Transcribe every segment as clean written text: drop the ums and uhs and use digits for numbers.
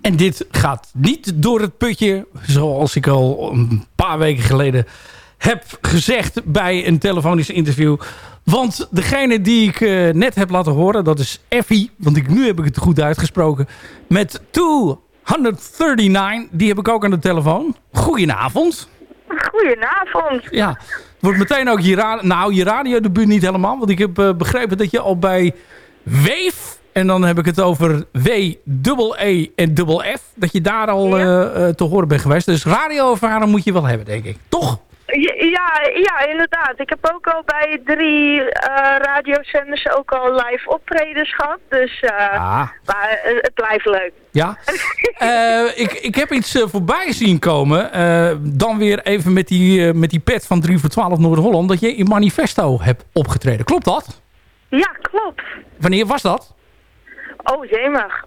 En dit gaat niet door het putje, zoals ik al een paar weken geleden heb gezegd bij een telefonisch interview. Want degene die ik net heb laten horen, dat is Effie. Want nu heb ik het goed uitgesproken. Met 239, die heb ik ook aan de telefoon. Goedenavond. Goedenavond. Ja, het wordt meteen ook je radiodebuut niet helemaal. Want ik heb begrepen dat je al bij Weef, en dan heb ik het over W-E-E en dubbel F, dat je daar al te horen bent geweest. Dus radioervaring moet je wel hebben, denk ik. Toch? Ja, inderdaad. Ik heb ook al bij 3 radiozenders ook al live optredens gehad. Dus maar het blijft leuk. Ja. Ik heb iets voorbij zien komen. Dan weer even met die pet van 3 voor 12 Noord-Holland. Dat je in Manifesto hebt opgetreden. Klopt dat? Ja, klopt. Wanneer was dat? Oh, jemig.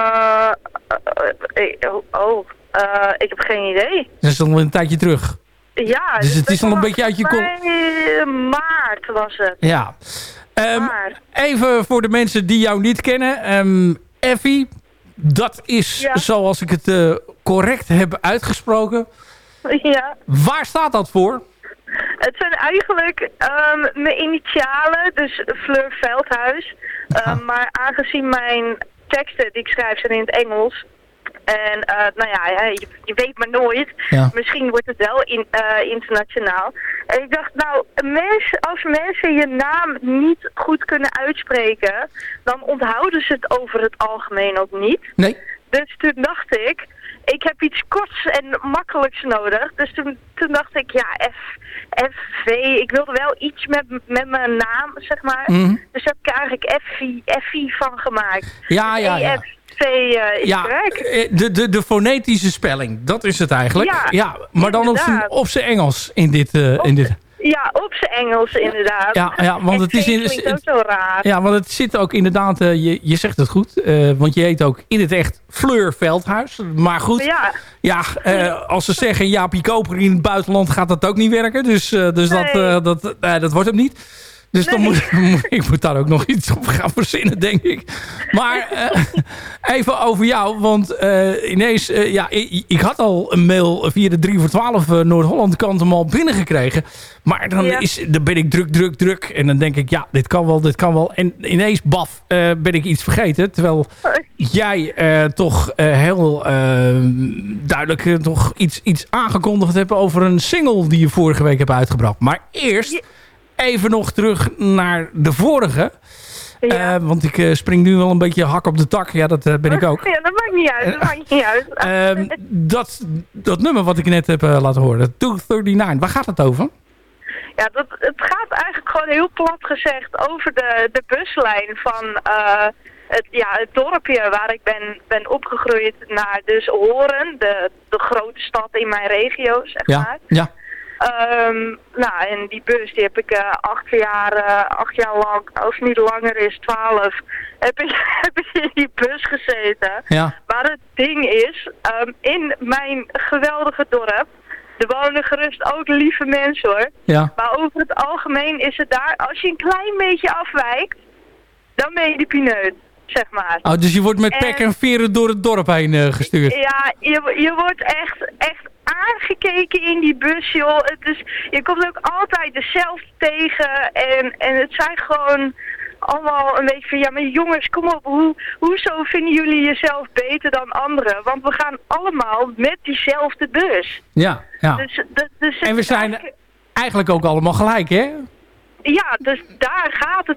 Ik heb geen idee. Dat is al een tijdje terug. Ja, dus het is al een beetje uit je kop. Maart was het. Ja. Even voor de mensen die jou niet kennen. Effie, dat is zoals ik het correct heb uitgesproken. Ja. Waar staat dat voor? Het zijn eigenlijk mijn initialen, dus Fleur Veldhuis. Maar aangezien mijn teksten die ik schrijf zijn in het Engels. En je weet maar nooit. Ja. Misschien wordt het wel internationaal. En ik dacht, als mensen je naam niet goed kunnen uitspreken, dan onthouden ze het over het algemeen ook niet. Nee. Dus toen dacht ik heb iets korts en makkelijks nodig. Dus toen dacht ik, FV, ik wilde wel iets met mijn naam, zeg maar. Mm-hmm. Dus heb ik eigenlijk Effie van gemaakt. Ja. De fonetische spelling, dat is het eigenlijk. Ja, maar dan op zijn Engels in dit. Ja, op zijn Engels inderdaad. Ja, want het is ook zo raar. Ja, want het zit ook inderdaad, je zegt het goed, want je heet ook in het echt Fleur Veldhuis. Maar goed, als ze zeggen Jaapie Koper in het buitenland gaat dat ook niet werken. Dus dat wordt hem niet. Dus dan moet daar ook nog iets op gaan verzinnen, denk ik. Maar even over jou, want ineens, ik had al een mail via de 3 voor 12 Noord-Holland kant hem al binnengekregen. Maar dan ben ik druk. En dan denk ik, dit kan wel. En ineens, ben ik iets vergeten. Terwijl jij toch heel duidelijk toch iets aangekondigd hebt over een single die je vorige week hebt uitgebracht. Maar eerst even nog terug naar de vorige. Ja. Want ik spring nu wel een beetje hak op de tak. Ja, dat ben ik ook. Ja, dat maakt niet uit. Dat nummer wat ik net heb laten horen. 239. Waar gaat het over? Ja, het gaat eigenlijk gewoon heel plat gezegd over de buslijn van het dorpje waar ik ben opgegroeid naar dus Horen. De grote stad in mijn regio, zeg maar. Ja. En die bus die heb ik 8 jaar lang, als het niet langer is, 12, heb ik in die bus gezeten. Ja. Maar het ding is, in mijn geweldige dorp, er wonen gerust ook lieve mensen hoor. Ja. Maar over het algemeen is het daar, als je een klein beetje afwijkt, dan ben je de pineut, zeg maar. Oh, dus je wordt met pek en veren door het dorp heen gestuurd? Ja, je wordt echt aangekeken in die bus, joh. Je komt ook altijd dezelfde tegen. En het zijn gewoon allemaal een beetje van, maar jongens, kom op. Hoezo vinden jullie jezelf beter dan anderen? Want we gaan allemaal met diezelfde bus. Ja. Dus en we zijn eigenlijk ook allemaal gelijk, hè? Ja, dus daar gaat het